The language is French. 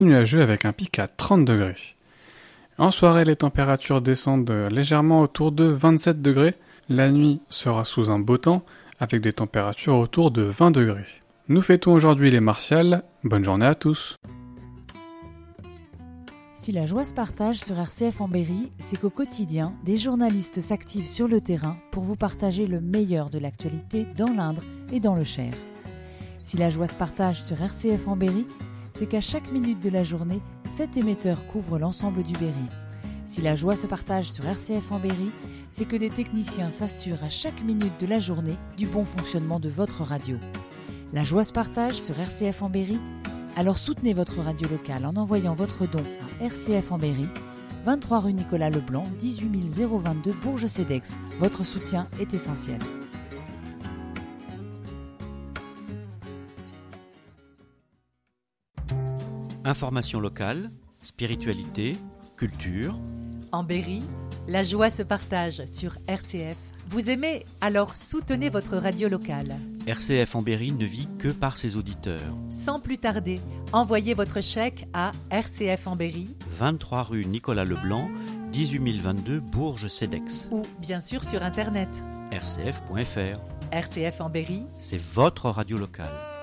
nuageux avec un pic à 30 degrés. En soirée, les températures descendent légèrement autour de 27 degrés. La nuit sera sous un beau temps avec des températures autour de 20 degrés. Nous fêtons aujourd'hui les Martiales. Bonne journée à tous. Si la joie se partage sur RCF en Berry, c'est qu'au quotidien, des journalistes s'activent sur le terrain pour vous partager le meilleur de l'actualité dans l'Indre et dans le Cher. Si la joie se partage sur RCF en Berry, c'est qu'à chaque minute de la journée, 7 émetteurs couvrent l'ensemble du Berry. Si la joie se partage sur RCF en Berry, c'est que des techniciens s'assurent à chaque minute de la journée du bon fonctionnement de votre radio. La joie se partage sur RCF en Berry. Alors soutenez votre radio locale en envoyant votre don à RCF en Berry, 23 rue Nicolas Leblanc, 18 022 Bourges-Cedex. Votre soutien est essentiel. Information locale, spiritualité, culture. En Berry, la joie se partage sur RCF. Vous aimez, alors soutenez votre radio locale. RCF en Berry ne vit que par ses auditeurs. Sans plus tarder, envoyez votre chèque à RCF en Berry, 23 rue Nicolas Leblanc, 18 022 Bourges-Cedex. ou bien sûr sur Internet. rcf.fr. RCF en Berry, C'est votre radio locale.